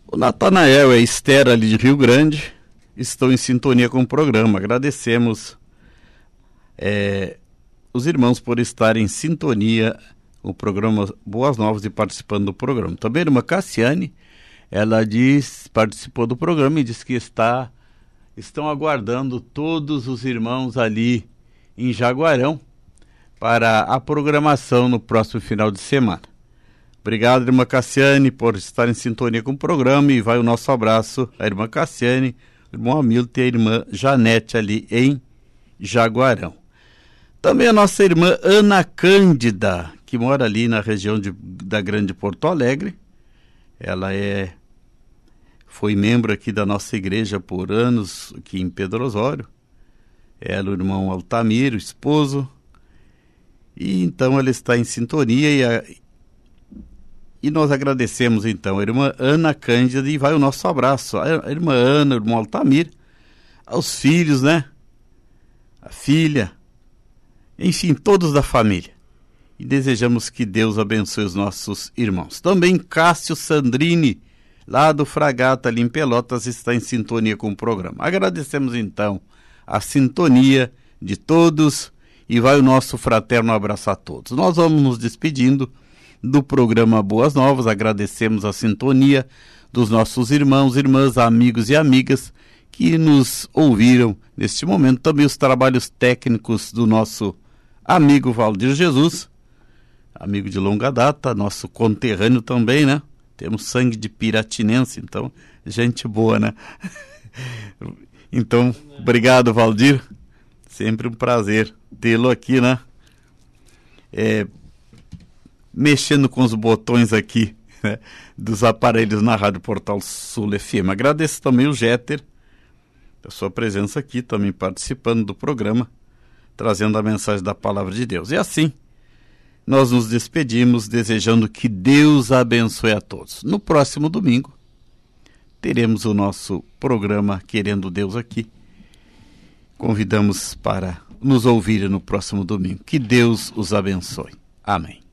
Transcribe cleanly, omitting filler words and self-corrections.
O Natanael e a Esther ali de Rio Grande estão em sintonia com o programa. Agradecemos os irmãos por estarem em sintonia com o programa Boas Novas e participando do programa. Também a irmã Cassiane, ela participou do programa e disse que estão aguardando todos os irmãos ali em Jaguarão para a programação no próximo final de semana. Obrigado, irmã Cassiane, por estar em sintonia com o programa, e vai o nosso abraço à irmã Cassiane, o irmão Hamilton e a irmã Janete ali em Jaguarão. Também a nossa irmã Ana Cândida, que mora ali na região da Grande Porto Alegre. Ela foi membro aqui da nossa igreja por anos, aqui em Pedro Osório. Ela, o irmão Altamir, o esposo. E então ela está em sintonia e nós agradecemos então a irmã Ana Cândida, e vai o nosso abraço à irmã Ana, o irmão Altamir, aos filhos, né? A filha, enfim, todos da família. E desejamos que Deus abençoe os nossos irmãos. Também Cássio Sandrini, lá do Fragata, ali em Pelotas, está em sintonia com o programa. Agradecemos então a sintonia de todos e vai o nosso fraterno abraço a todos. Nós vamos nos despedindo do programa Boas Novas. Agradecemos a sintonia dos nossos irmãos, irmãs, amigos e amigas que nos ouviram neste momento. Também os trabalhos técnicos do nosso amigo Valdir Jesus, amigo de longa data, nosso conterrâneo também, né? Temos sangue de piratinense, então, gente boa, né? Então, obrigado, Valdir. Sempre um prazer tê-lo aqui, né? Mexendo com os botões aqui, né, dos aparelhos na Rádio Portal Sul FM. Agradeço também o Jeter, a sua presença aqui, também participando do programa, trazendo a mensagem da Palavra de Deus. E assim, nós nos despedimos desejando que Deus abençoe a todos. No próximo domingo, teremos o nosso programa Querendo Deus aqui. Convidamos para nos ouvir no próximo domingo. Que Deus os abençoe. Amém.